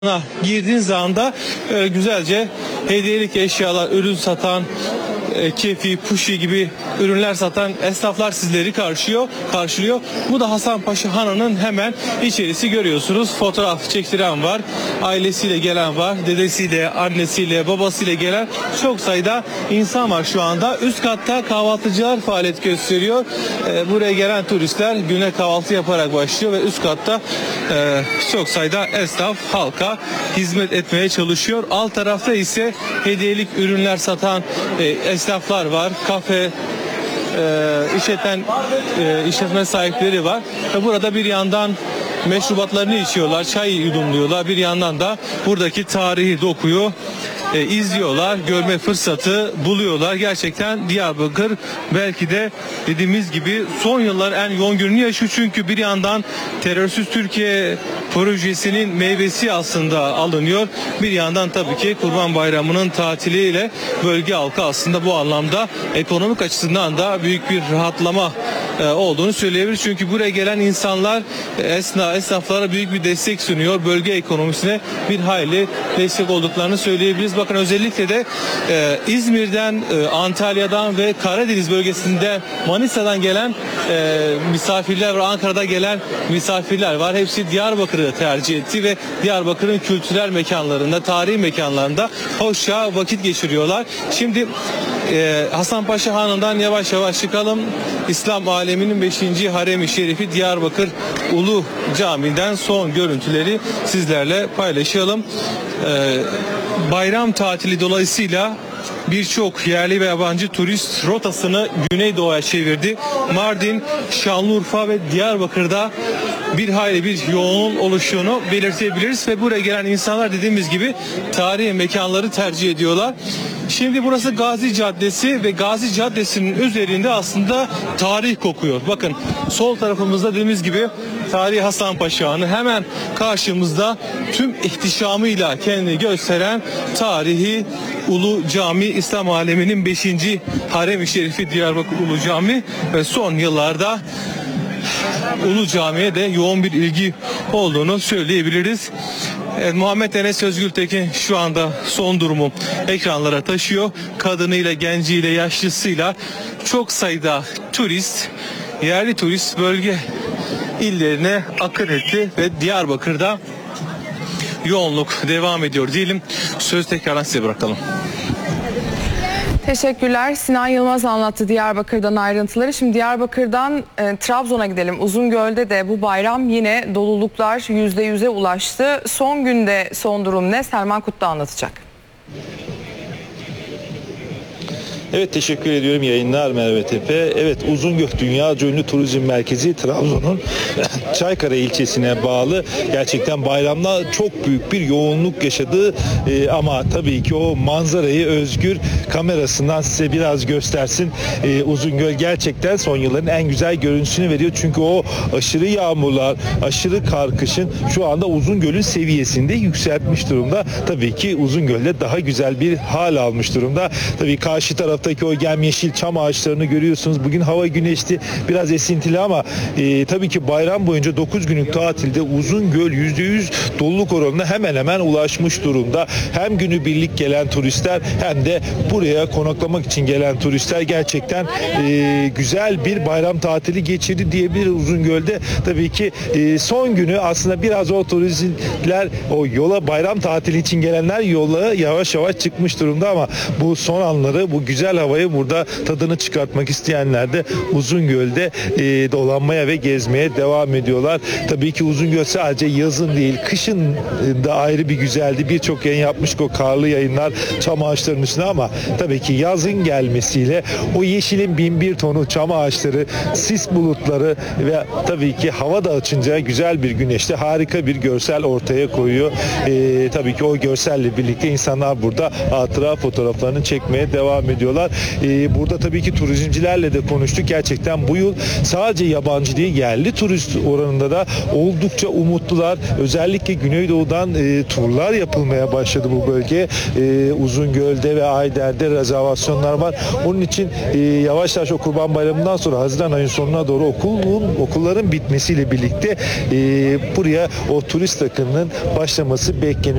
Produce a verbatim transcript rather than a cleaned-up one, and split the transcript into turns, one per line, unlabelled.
girdiğiniz anda e, güzelce hediyelik eşyalar, ürün satan, e, kefi, puşi gibi ürünler satan esnaflar sizleri karşılıyor. karşılıyor. Bu da Hasanpaşa Hanı'nın hemen içerisi, görüyorsunuz. Fotoğraf çektiren var, ailesiyle gelen var, dedesiyle, annesiyle, babasıyla gelen çok sayıda insan var şu anda. Üst katta kahvaltıcılar faaliyet gösteriyor. E, buraya gelen turistler güne kahvaltı yaparak başlıyor ve üst katta e, çok sayıda esnaf halka hizmet etmeye çalışıyor. Alt tarafta ise hediyelik ürünler satan e, esnaflar var. Kafe e, işleten e, işletme sahipleri var. Ve burada bir yandan meşrubatlarını içiyorlar, çay yudumluyorlar. Bir yandan da buradaki tarihi dokuyu e, izliyorlar, görme fırsatı buluyorlar. Gerçekten Diyarbakır belki de dediğimiz gibi son yıllar en yoğun gününü yaşıyor. Çünkü bir yandan terörsüz Türkiye projesinin meyvesi aslında alınıyor. Bir yandan tabii ki Kurban Bayramı'nın tatiliyle bölge halkı aslında bu anlamda ekonomik açısından da büyük bir rahatlama e, olduğunu söyleyebiliriz. Çünkü buraya gelen insanlar e, esnaf, esnaflara büyük bir destek sunuyor. Bölge ekonomisine bir hayli destek olduklarını söyleyebiliriz. Bakın özellikle de e, İzmir'den, e, Antalya'dan ve Karadeniz bölgesinde Manisa'dan gelen e, misafirler ve Ankara'da gelen misafirler var. Hepsi Diyarbakır'ı tercih etti ve Diyarbakır'ın kültürel mekanlarında, tarihi mekanlarında hoşça vakit geçiriyorlar. Şimdi e, Hasanpaşa Hanı'ndan yavaş yavaş çıkalım. İslam aleminin beşinci harem-i şerifi Diyarbakır Ulu Camii'den son görüntüleri sizlerle paylaşalım. E, bayram tatili dolayısıyla birçok yerli ve yabancı turist rotasını Güneydoğu'ya çevirdi. Mardin, Şanlıurfa ve Diyarbakır'da bir hayli bir yoğun oluşuunu belirtebiliriz ve buraya gelen insanlar dediğimiz gibi tarihi mekanları tercih ediyorlar. Şimdi burası Gazi Caddesi ve Gazi Caddesi'nin üzerinde aslında tarih kokuyor. Bakın sol tarafımızda dediğimiz gibi tarihi Hasanpaşa Hanı, hemen karşımızda tüm ihtişamıyla kendini gösteren tarihi Ulu Cami, İslam aleminin beşinci harem-i şerifi Diyarbakır Ulu Cami ve son yıllarda Ulu Cami'ye de yoğun bir ilgi olduğunu söyleyebiliriz. Evet, Muhammed Enes Özgültekin şu anda son durumu ekranlara taşıyor. Kadınıyla, genciyle, yaşlısıyla çok sayıda turist, yerli turist bölge illerine akın etti ve Diyarbakır'da yoğunluk devam ediyor diyelim. Söz tekrardan size bırakalım.
Teşekkürler. Sinan Yılmaz anlattı Diyarbakır'dan ayrıntıları. Şimdi Diyarbakır'dan e, Trabzon'a gidelim. Uzungöl'de de bu bayram yine doluluklar yüzde yüze ulaştı. Son günde son durum ne? Selman Kutlu anlatacak.
Evet, teşekkür ediyorum. Yayınlar Merve Tepe. Evet, Uzungöl dünyaca ünlü turizm merkezi Trabzon'un Çaykara ilçesine bağlı. Gerçekten bayramda çok büyük bir yoğunluk yaşadı. Ee, ama tabii ki o manzarayı Özgür kamerasından size biraz göstersin. Ee, Uzungöl gerçekten son yılların en güzel görüntüsünü veriyor. Çünkü o aşırı yağmurlar, aşırı kar kışın şu anda Uzungöl'ün seviyesinde yükseltmiş durumda. Tabii ki Uzungöl'de daha güzel bir hal almış durumda. Tabii karşı taraf o yemyeşil çam ağaçlarını görüyorsunuz. Bugün hava güneşli, biraz esintili ama e, tabii ki bayram boyunca dokuz günlük tatilde Uzungöl yüzde yüz doluluk oranına hemen hemen ulaşmış durumda. Hem günübirlik gelen turistler hem de buraya konaklamak için gelen turistler gerçekten e, güzel bir bayram tatili geçirdi diyebiliriz Uzungöl'de. Tabii ki e, son günü aslında biraz o turistler, o yola bayram tatili için gelenler yola yavaş yavaş çıkmış durumda ama bu son anları, bu güzel havayı burada tadını çıkartmak isteyenler de Uzungöl'de e, dolanmaya ve gezmeye devam ediyorlar. Tabii ki Uzungöl sadece yazın değil, kışın da ayrı bir güzeldi. Birçok yayın yapmıştık, o karlı yayınlar çam ağaçlarının üstüne, ama tabii ki yazın gelmesiyle o yeşilin bin bir tonu çam ağaçları, sis bulutları ve tabii ki hava da açınca güzel bir güneşte harika bir görsel ortaya koyuyor. E, tabii ki o görselle birlikte insanlar burada hatıra fotoğraflarını çekmeye devam ediyorlar. bekliyorlar. E, burada tabii ki turizmcilerle de konuştuk. Gerçekten bu yıl sadece yabancı değil, yerli turist oranında da oldukça umutlular. Özellikle Güneydoğu'dan e, turlar yapılmaya başladı bu bölge. E, Uzungöl'de ve Ayder'de rezervasyonlar var. Onun için e, yavaş yavaş o Kurban Bayramı'ndan sonra Haziran ayının sonuna doğru okulun okulların bitmesiyle birlikte e, buraya o turist akınının başlaması bekleniyor.